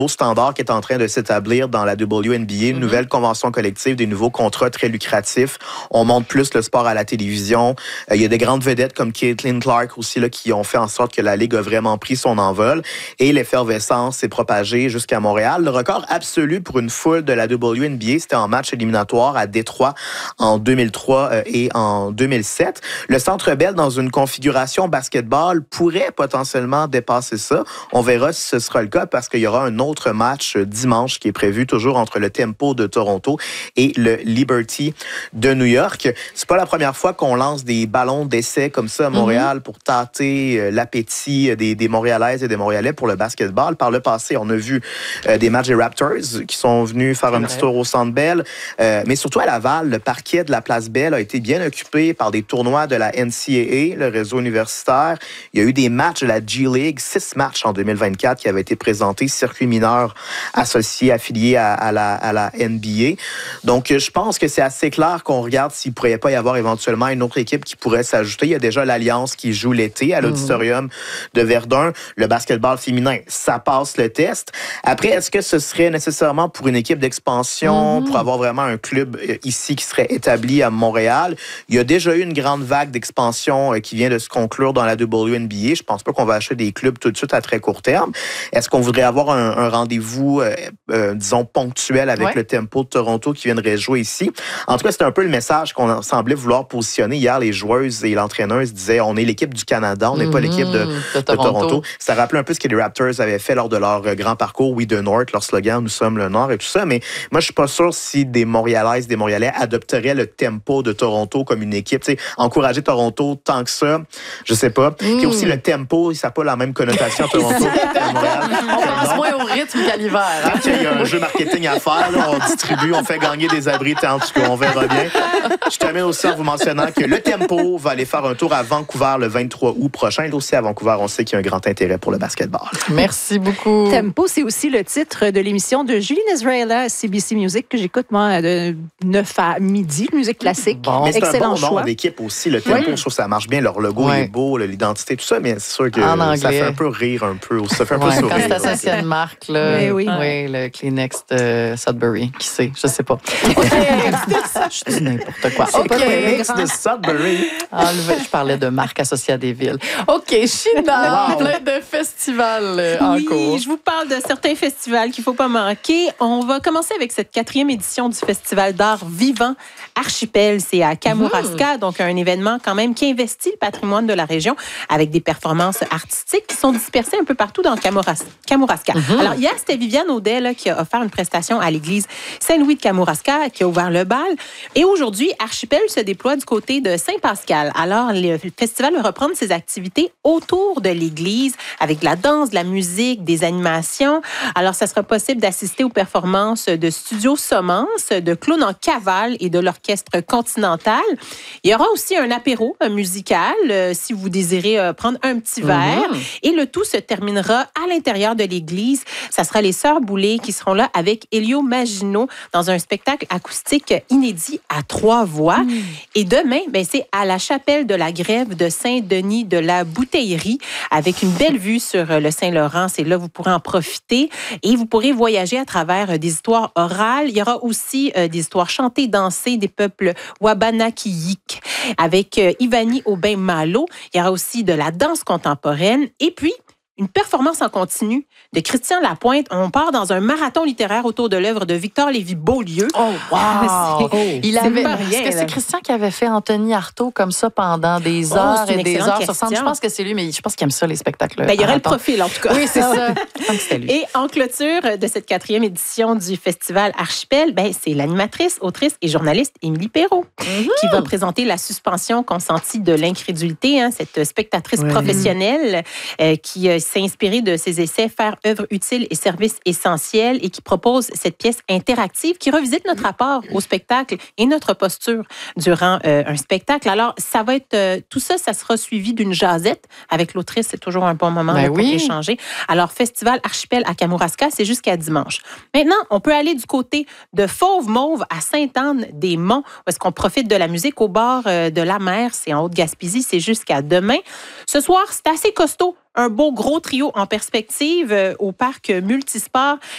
standard qui est en train de s'établir dans la WNBA, une nouvelle convention collective, des nouveaux contrats très lucratifs. On monte plus le sport à la télévision. Il y a des grandes vedettes comme Caitlin Clark aussi là, qui ont fait en sorte que la Ligue a vraiment pris son envol et l'effervescence s'est propagée jusqu'à Montréal. Le record absolu pour une foule de la WNBA, c'était en match éliminatoire à Détroit en 2003 et en 2007. Le Centre Bell, dans une configuration basketball, pourrait potentiellement dépasser ça. On verra si ce sera le cas parce qu'il y aura un autre match dimanche qui est prévu toujours entre le Tempo de Toronto et le Liberty de New York. C'est pas la première fois qu'on lance des ballons d'essai comme ça à Montréal pour tâter l'appétit des Montréalaises et des Montréalais pour le basketball. Par le passé, on a vu des matchs des Raptors qui sont venus faire un petit tour au Centre Bell. Mais surtout à Laval, le parquet de la Place Bell a été bien occupé par des tournois de la NCAA, le réseau universitaire. Il y a eu des matchs de la G-League, 6 matchs en 2024 qui avaient été présentés, circuit mineur associé, affilié à la NBA. Donc, je pense que c'est assez clair qu'on regarde s'il ne pourrait pas y avoir éventuellement une autre équipe qui pourrait s'ajouter. Il y a déjà l'Alliance qui joue l'été à l'Auditorium de Verdun. Le basketball féminin, ça passe le test. Après, est-ce que ce serait nécessairement pour une équipe d'expansion, pour avoir vraiment un club ici qui serait établi à Montréal? Il y a déjà eu une grande vague d'expansion qui vient de se conclure dans la WNBA. Je pense pas qu'on va acheter des clubs tout de suite à très court terme. Est-ce qu'on voudrait avoir un rendez-vous, disons, ponctuel avec le Tempo de Toronto qui viendrait jouer ici? En tout cas, c'est un peu le message qu'on semblait vouloir positionner. Hier, les joueuses et l'entraîneuse disaient on est l'équipe du Canada, on n'est pas l'équipe de Toronto. Ça rappelait un peu ce que les Raptors avaient fait lors de leur grand parcours, We the North, leur slogan, nous sommes le Nord et tout ça. Mais moi, je suis pas sûr si des Montréalaises, des Montréalais adopteraient le Tempo de Toronto comme une équipe. T'sais, encourager Toronto tant que ça, je sais pas. Puis aussi, le Tempo, ça n'a pas la même connotation à Toronto qu'à Montréal. On pense moins au rythme qu'à l'hiver. Hein? Il y a un jeu marketing à faire, là, on distribue, on fait gagner des abris, en tout cas, on verra bien. Je termine aussi en vous mentionnant que le Tempo va aller faire un tour à Vancouver le 23 août prochain. Et aussi à Vancouver, on sait qu'il y a un grand intérêt pour le basketball. Merci beaucoup. Tempo, c'est aussi le titre de l'émission de Julie Nezraela, CBC Music, que j'écoute, moi, de 9 à midi, musique classique. Bon. Mais c'est excellent un bon choix. nom d'équipe aussi. Le Tempo, je trouve que ça marche bien. Leur logo est beau, l'identité, tout ça, mais c'est sûr que ça fait un peu rire un peu. Ça fait un peu sourire. Quand c'est associé à une marque, là, oui, le Kleenex de Sudbury, qui sait, je sais pas. Je dis n'importe quoi. C'est pas le Kleenex de Sudbury. Je parlais de marque associée à des villes. OK, China, plein de festivals en cours. Je vous parle de certains festivals qu'il ne faut pas manquer. On va commencer avec cette 4e édition du Festival d'art vivant Archipel. C'est à Kamouraska, donc un événement quand même qui investit le patrimoine de la région avec des performances artistiques qui sont dispersées un peu partout dans Kamouraska. Alors, hier, c'était Viviane Audet là, qui a offert une prestation à l'église Saint-Louis de Kamouraska, qui a ouvert le bal. Et aujourd'hui, Archipel se déploie du côté de Saint-Pascal. Alors, le festival va reprendre ses activités autour de l'église avec de la danse, de la musique, des animations. Alors, ça sera possible d'assister aux performances de Studio Sommance, de Clown en cavale et de l'Orchestre Continental. Il y aura aussi un apéro musical si vous désirez prendre un petit verre. Et le tout se terminera à l'intérieur de l'église. Ça sera les Sœurs Boulay qui seront là avec Elio Maginot dans un spectacle acoustique inédit à 3 voix. Et demain, c'est à la chapelle de la Grève de Saint-Denis de la Bouteillerie avec une belle vue sur le Saint-Laurent. C'est là, vous pourrez en profiter et vous pourrez voyager à travers des histoires orales. Il y aura aussi des histoires chantées, dansées des peuples Wabanakiyik avec Ivani Aubin-Malo. Il y aura aussi de la danse contemporaine et puis une performance en continu de Christian Lapointe. On part dans un marathon littéraire autour de l'œuvre de Victor Lévy-Beaulieu. Oh, wow! Est-ce que c'est Christian qui avait fait Anthony Artaud comme ça pendant des heures et des heures sur scène? Je pense que c'est lui, mais je pense qu'il aime ça, les spectacles. Il y aurait le profil, en tout cas. Oui, c'est ça. Et en clôture de cette 4e édition du Festival Archipel, c'est l'animatrice, autrice et journaliste Émilie Perrault qui va présenter La suspension consentie de l'incrédulité, cette spectatrice professionnelle qui s'est inspirée de ses essais Faire œuvre utile et service essentiel et qui propose cette pièce interactive qui revisite notre rapport au spectacle et notre posture durant un spectacle. Alors, ça va être tout ça, ça sera suivi d'une jasette avec l'autrice. C'est toujours un bon moment pour échanger. Alors, Festival Archipel à Kamouraska, c'est jusqu'à dimanche. Maintenant, on peut aller du côté de Fauve-Mauve à Sainte-Anne-des-Monts, où est-ce qu'on profite de la musique au bord de la mer. C'est en Haute-Gaspésie, c'est jusqu'à demain. Ce soir, c'est assez costaud. Un beau gros trio en perspective au parc Multisport.